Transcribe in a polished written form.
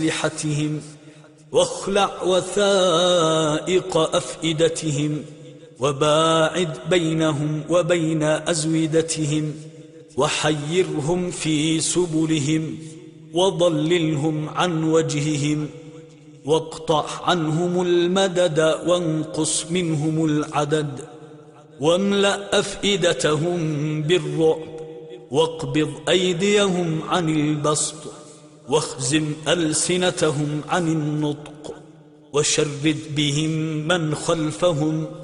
أسلحتهم واخلع وثائق أفئدتهم وباعد بينهم وبين أزودتهم وحيرهم في سبلهم وضللهم عن وجههم واقطع عنهم المدد وانقص منهم العدد واملأ أفئدتهم بالرعب واقبض أيديهم عن البسط واخزم ألسنتهم عن النطق وشرد بهم من خلفهم